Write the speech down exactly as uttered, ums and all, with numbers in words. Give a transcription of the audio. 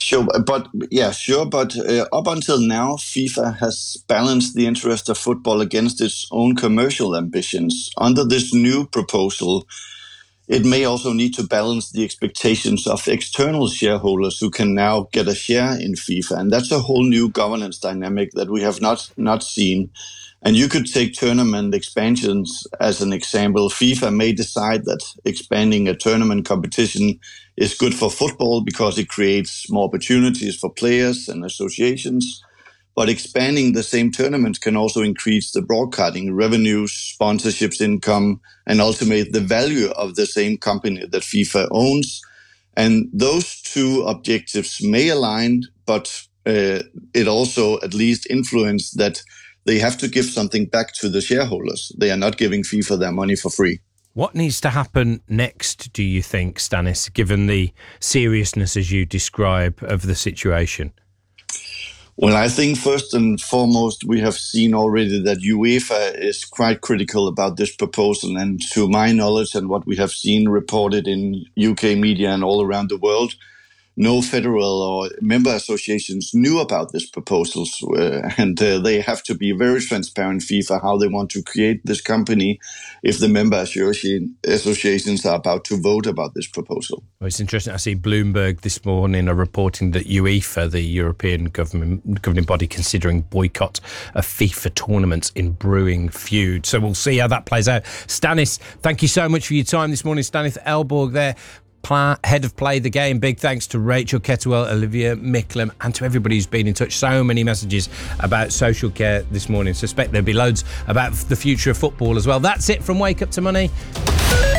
Sure, but yeah, sure, but uh, up until now, FIFA has balanced the interest of football against its own commercial ambitions. Under this new proposal, it may also need to balance the expectations of external shareholders who can now get a share in FIFA, and that's a whole new governance dynamic that we have not not seen. And you could take tournament expansions as an example. FIFA may decide that expanding a tournament competition is good for football because it creates more opportunities for players and associations. But expanding the same tournaments can also increase the broadcasting revenues, sponsorships income, and ultimately the value of the same company that FIFA owns. And those two objectives may align, but uh, it also at least influence that they have to give something back to the shareholders. They are not giving FIFA their money for free. What needs to happen next, do you think, Stanis, given the seriousness, as you describe, of the situation? Well, I think first and foremost, we have seen already that UEFA is quite critical about this proposal. And to my knowledge and what we have seen reported in U K media and all around the world, no federal or member associations knew about this proposal, uh, and uh, they have to be very transparent, FIFA, how they want to create this company if the member association, associations are about to vote about this proposal. Well, it's interesting. I see Bloomberg this morning are reporting that UEFA, the European government, governing body, considering boycott of FIFA tournaments in brewing feud. So we'll see how that plays out. Stanis, thank you so much for your time this morning. Stanis Elborg there, head of Play the Game. Big thanks to Rachel Kettlewell, Olivia Micklem, and to everybody who's been in touch. So many messages about social care this morning. Suspect there'll be loads about the future of football as well. That's it from Wake Up to Money.